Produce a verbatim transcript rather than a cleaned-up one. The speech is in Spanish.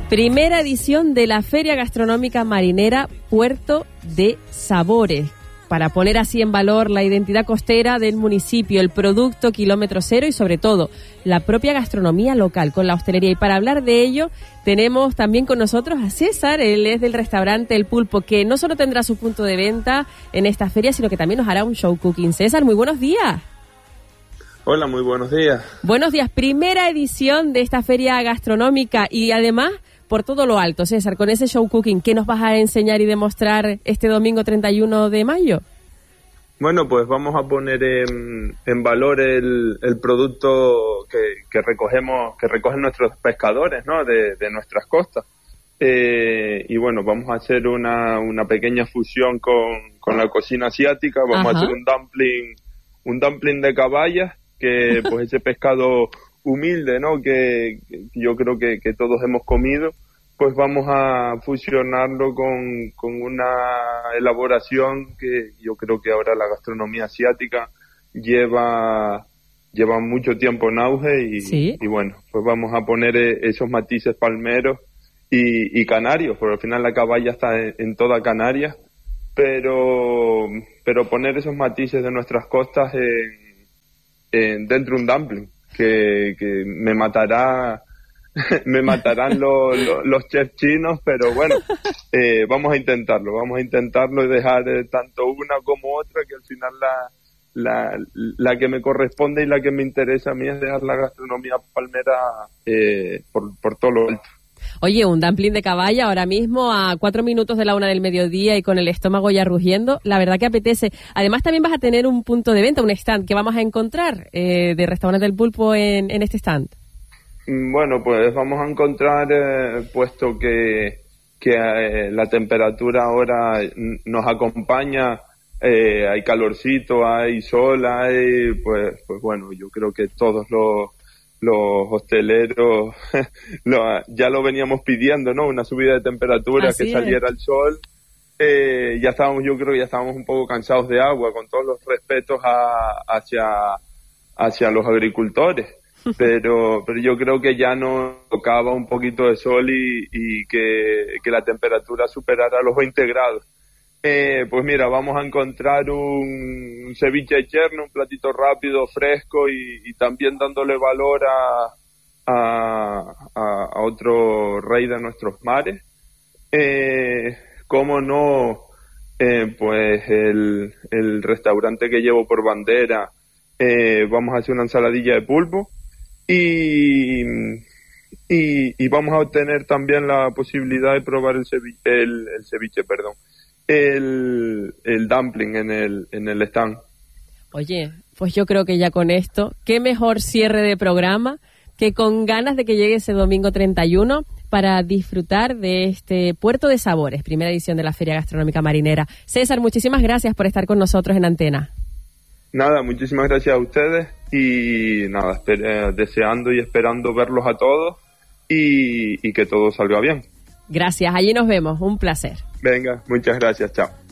Primera edición de la Feria Gastronómica Marinera Puerto de Sabores, para poner así en valor la identidad costera del municipio, el producto kilómetro cero y sobre todo la propia gastronomía local con la hostelería. Y para hablar de ello tenemos también con nosotros a César, él es del restaurante El Pulpo, que no solo tendrá su punto de venta en esta feria, sino que también nos hará un show cooking. César, muy buenos días. Hola, muy buenos días. Buenos días, primera edición de esta feria gastronómica y además por todo lo alto, César, con ese show cooking, ¿qué nos vas a enseñar y demostrar este domingo treinta y uno de mayo? Bueno, pues vamos a poner en, en valor el, el producto que, que recogemos, que recogen nuestros pescadores, ¿no? De, de nuestras costas. Eh, y bueno, vamos a hacer una, una pequeña fusión con, con la cocina asiática. Vamos Ajá. a hacer un dumpling, un dumpling de caballas, que pues ese pescado humilde, ¿no? Que, que yo creo que, que todos hemos comido, pues vamos a fusionarlo con, con una elaboración que yo creo que ahora la gastronomía asiática lleva lleva mucho tiempo en auge y, ¿Sí? y bueno, pues vamos a poner esos matices palmeros y, y canarios, porque al final la caballa está en, en toda Canarias, pero pero poner esos matices de nuestras costas en, en, dentro de un dumpling. Que, que me matará me matarán los, los, los chefs chinos, pero bueno, eh, vamos a intentarlo, vamos a intentarlo y dejar eh, tanto una como otra, que al final la, la, la que me corresponde y la que me interesa a mí es dejar la gastronomía palmera eh, por, por todo lo alto. Oye, un dumpling de caballa ahora mismo a cuatro minutos de la una del mediodía y con el estómago ya rugiendo, la verdad que apetece. Además también vas a tener un punto de venta, un stand que vamos a encontrar eh, de Restaurante El Pulpo en, en este stand. Bueno, pues vamos a encontrar, eh, puesto que, que eh, la temperatura ahora nos acompaña, eh, hay calorcito, hay sol, hay, pues, pues bueno, yo creo que todos los los hosteleros lo, ya lo veníamos pidiendo, ¿no? Una subida de temperatura, Así que saliera es. el sol. Eh, ya estábamos, yo creo que ya estábamos un poco cansados de agua, con todos los respetos a, hacia, hacia los agricultores. Pero, pero yo creo que ya nos tocaba un poquito de sol y, y que, que la temperatura superara los veinte grados. Eh, pues mira, vamos a encontrar un, un ceviche cherno, un platito rápido, fresco y, y también dándole valor a, a, a, a otro rey de nuestros mares. Eh, ¿Cómo no? Eh, pues el, el restaurante que llevo por bandera, eh, vamos a hacer una ensaladilla de pulpo y, y, y vamos a obtener también la posibilidad de probar el ceviche, el, el ceviche, perdón. El, el dumpling en el en el stand. Oye, pues yo creo que ya con esto, qué mejor cierre de programa que con ganas de que llegue ese domingo treinta y uno para disfrutar de este Puerto de Sabores, primera edición de la Feria Gastronómica Marinera. César, muchísimas gracias por estar con nosotros en Antena. Nada, muchísimas gracias a ustedes y nada, esper- deseando y esperando verlos a todos y, y que todo salga bien. Gracias, allí nos vemos, un placer. Venga, muchas gracias, chao.